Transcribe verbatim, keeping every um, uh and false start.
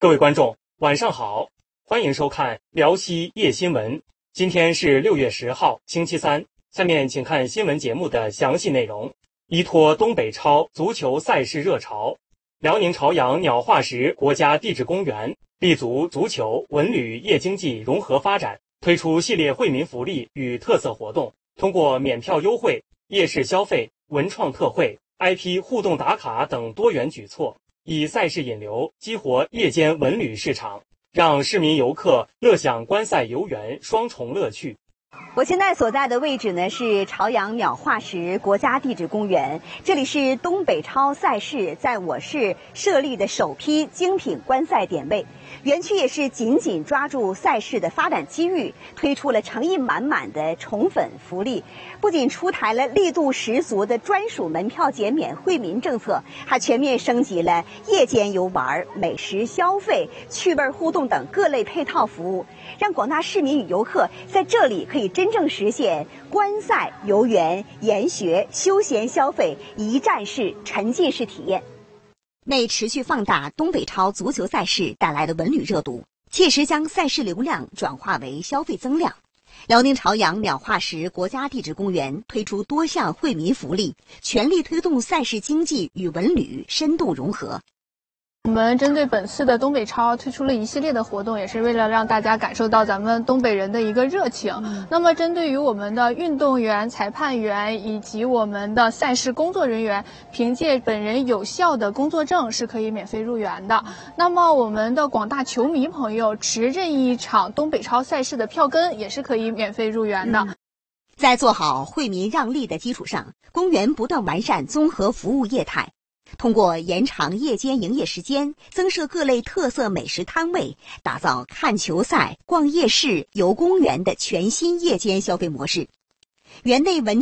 各位观众，晚上好，欢迎收看辽西夜新闻。今天是六月十号，星期三。下面请看新闻节目的详细内容。依托东北超足球赛事热潮，辽宁朝阳鸟化石国家地质公园立足足球、文旅、夜经济融合发展，推出系列惠民福利与特色活动，通过免票优惠、夜市消费、文创特惠、I P 互动打卡等多元举措，以赛事引流，激活夜间文旅市场，让市民游客乐享观赛游园双重乐趣。 我现在所在的位置呢是朝阳鸟化石国家地质公园，这里是东北超赛事在我市设立的首批精品观赛点位。园区也是紧紧抓住赛事的发展机遇，推出了诚意满满的宠粉福利，不仅出台了力度十足的专属门票减免惠民政策，还全面升级了夜间游玩、美食消费、趣味互动等各类配套服务，让广大市民与游客在这里可以真正实现观赛、游园、研学、休闲消费一站式、沉浸式体验。为持续放大东北超足球赛事带来的文旅热度，切实将赛事流量转化为消费增量，辽宁朝阳鸟化石国家地质公园推出多项惠民福利，全力推动赛事经济与文旅深度融合。 我们针对本次的东北超推出了一系列的活动，也是为了让大家感受到咱们东北人的一个热情。嗯、那么针对于我们的运动员、裁判员以及我们的赛事工作人员，凭借本人有效的工作证是可以免费入园的。那么我们的广大球迷朋友持任意一场东北超赛事的票根也是可以免费入园的。嗯在做好惠民让利的基础上，公园不断完善综合服务业态，通过延长夜间营业时间，增设各类特色美食摊位，打造看球赛、逛夜市、游公园的全新夜间消费模式。园内文